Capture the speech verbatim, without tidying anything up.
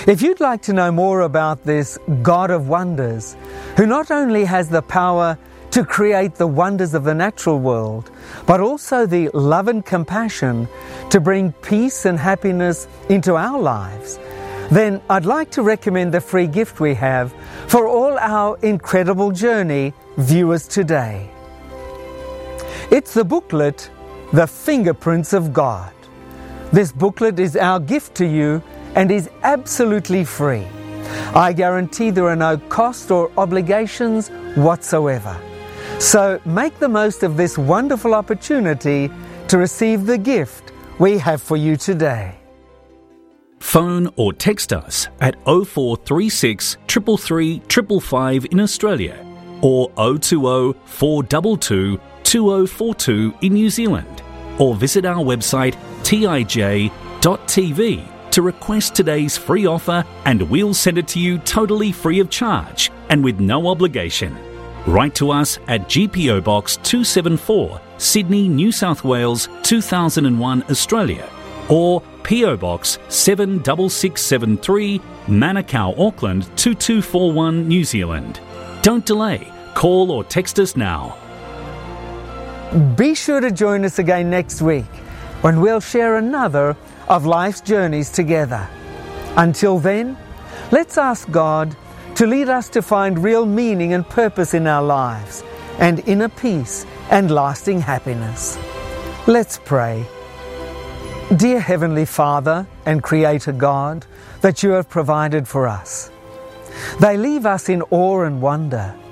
If you'd like to know more about this God of wonders, who not only has the power to create the wonders of the natural world, but also the love and compassion to bring peace and happiness into our lives, then I'd like to recommend the free gift we have for all our Incredible Journey viewers today. It's the booklet, The Fingerprints of God. This booklet is our gift to you and is absolutely free. I guarantee there are no cost or obligations whatsoever. So make the most of this wonderful opportunity to receive the gift we have for you today. Phone or text us at oh four three six, three three three five five in Australia or oh two oh, four two two, two oh four two in New Zealand, or visit our website t i j dot t v to request today's free offer, and we'll send it to you totally free of charge and with no obligation. Write to us at G P O Box two seven four, Sydney, New South Wales two thousand one, Australia, or P O Box seven six six seven three, Manukau, Auckland two two four one, New Zealand. Don't delay. Call or text us now. Be sure to join us again next week when we'll share another of life's journeys together. Until then, let's ask God to lead us to find real meaning and purpose in our lives and inner peace and lasting happiness. Let's pray. Dear Heavenly Father and Creator God that you have provided for us, they leave us in awe and wonder